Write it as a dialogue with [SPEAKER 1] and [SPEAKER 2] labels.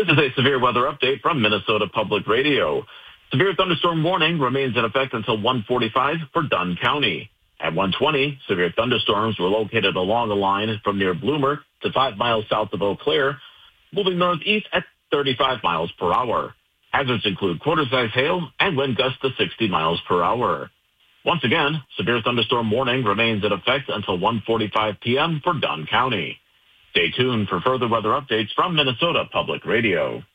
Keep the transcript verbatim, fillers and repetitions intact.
[SPEAKER 1] This is a severe weather update from Minnesota Public Radio. Severe thunderstorm warning remains in effect until one forty-five for Dunn County. At one twenty, severe thunderstorms were located along a line from near Bloomer to five miles south of Eau Claire, moving northeast at thirty-five miles per hour. Hazards include quarter-size hail and wind gusts to sixty miles per hour. Once again, severe thunderstorm warning remains in effect until one forty-five p.m. for Dunn County. Stay tuned for further weather updates from Minnesota Public Radio.